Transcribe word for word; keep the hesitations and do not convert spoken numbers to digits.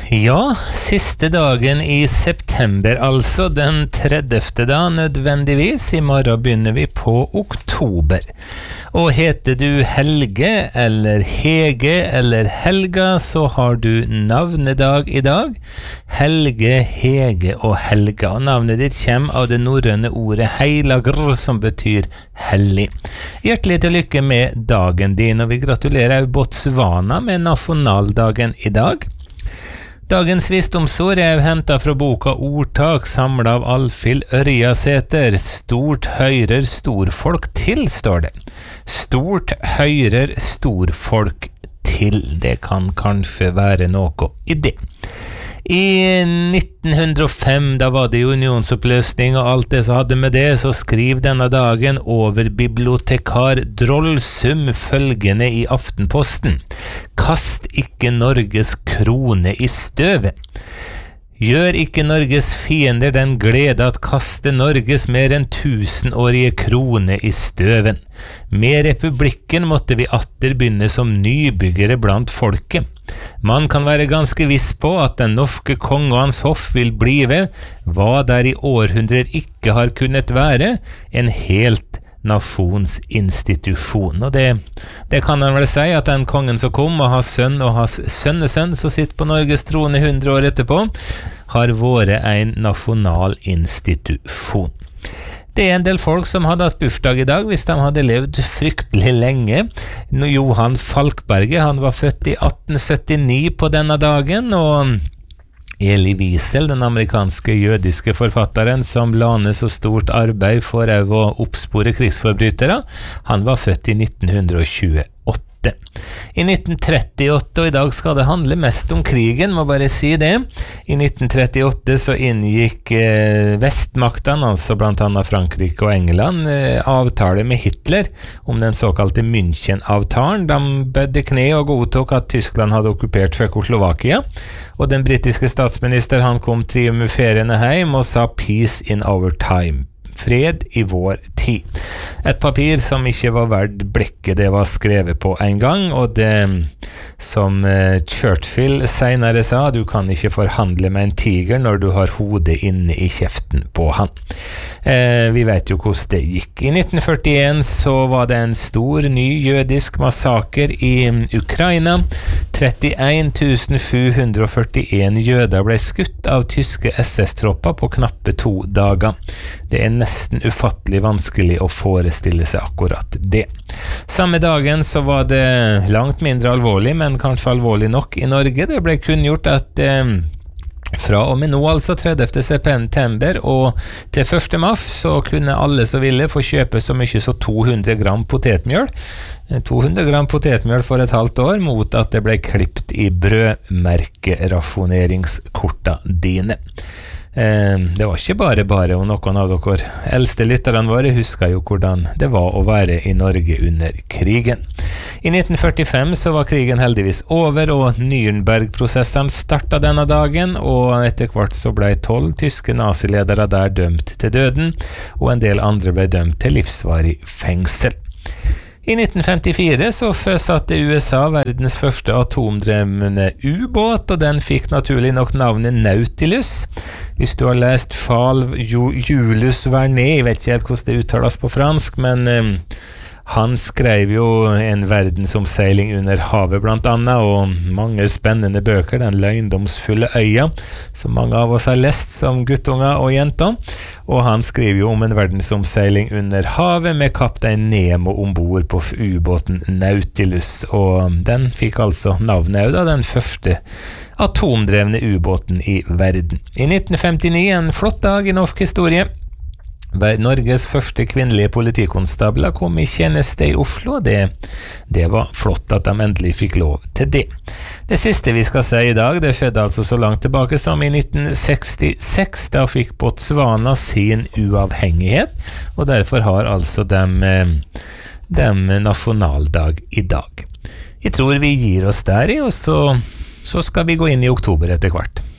Ja, siste dagen i september, altså den tredjefte da, nødvendigvis. I morgen begynner vi på oktober. Og heter du Helge, eller Hege, eller Helga, så har du navnedag i dag. Helge, Hege og Helga. Og navnet ditt kommer av det norrøne ordet heilagr, som betyr hellig. Hjertelig til lykke med dagen din, og vi gratulerer Botswana med nasjonaldagen i dag. Dagens visdomsord er hentet fra boka Ordtak, samlet av Alfhild Ørjasæter. Stort høyrer storfolk til, står det. Stort høyrer storfolk til. Det kan kanskje være noe i det. I nitten hundre og fem, da var det unionsoppløsning og alt det som hadde med det, så skriv denne dagen over bibliotekar Drollsum følgende i Aftenposten. Kast ikke Norges krone i støvet. Gjør ikke Norges fiender den glede at kaste Norges mer enn tusenårige krone i støven. Med republikken måtte vi atter begynne som nybyggere blant folket. Man kan være ganske viss på at den norske kong og hans hoff vil blive, hva der i århundrer ikke har kunnet være, en helt nasjonsinstitusjon. Og det, det kan han vel si, at den kongen som kom, og hans sønn og hans sønnesønn som sitter på Norges trone hundre år etterpå, har vært en nasjonal institusjon. Det er en del folk som hadde hatt bursdag i dag, hvis de hadde levd fryktelig lenge. Johan Falkberget, han var født i atten syttini på denne dagen, og Elie Wiesel, den amerikanske jødiske forfatteren som la ned så stort arbeid for å oppspore krigsforbrytere, han var født i nitten tjueåtte. I nitten trettiåtte, og i dag skal det handle mest om krigen, må bare si det. I nitten trettiåtte så inngikk eh, vestmaktene, altså blant annet Frankrike og England, eh, avtale med Hitler om den såkalte München-avtalen. De bødde kne og godtok at Tyskland hadde okkupert Tsjekkoslovakia, og den britiske statsminister han kom triumferende hjem og sa «Peace in our time». Fred i vår tid. Et papir som ikke var verdt blekket det var skrevet på en gang, og det som Churchill senere sa, du kan ikke forhandle med en tiger når du har hodet inne i kjeften på han. Eh, vi vet jo hvordan det gikk. I nitten førtien så var det en stor ny jødisk massaker i Ukraina. trettien tusen sju hundre og førtien jøder ble skutt av tyske S S-tropper på knappe to dager. Det er nesten ufattelig vanskelig å forestille seg akkurat det. Samme dagen så var det langt mindre alvorlig, men kanskje alvorlig nok i Norge. Det ble kunngjort at eh, fra og med nå, altså tredjefte september og til første mars, så kunne alle som ville få kjøpe så mye som to hundre gram potetmjøl. to hundre gram potetmjøl for et halvt år, mot at det ble klippet i brødmerkerasjoneringskorta dine. Eh, det var ikke bare bare, og noen av dere eldste lytterne våre husker jo hvordan det var å være i Norge under krigen. I nitten førtifem så var krigen heldigvis over, og Nürnberg-prosessen startet denne dagen, og etter hvert så ble tolv tyske naziledere der dømt til døden, og en del andre ble dømt til livsvarig fengsel. I nitten femtifire så satte U S A verdens første atomdrevne ubåt, og den fikk naturlig nok navnet Nautilus. Hvis du har lest Charles Julius Verne, jeg vet ikke helt hvordan det uttales på fransk, men um, han skrev jo en verdensomseiling under havet blant annet, og mange spennende bøker, Den løgndomsfulle øya, som mange av oss har lest som guttunger og jenter. Og han skriver jo om en verdensomseiling under havet med kaptein Nemo ombord på ubåten Nautilus, og den fikk altså navnet av den første atomdrevne ubåten i verden. I nitten femtini, en flott dag i norsk historie. Norges første kvinnelige politikonstabler kom i tjeneste i Oslo, og det, det var flott at de endelig fikk lov til det. Det siste vi skal si i dag, det skjedde altså så langt tilbake som i nitten sekstiseks, da fikk Botswana sin uavhengighet, og derfor har altså dem, dem nasjonaldag i dag. Jeg tror vi gir oss der i, og så, så skal vi gå inn i oktober etter hvert.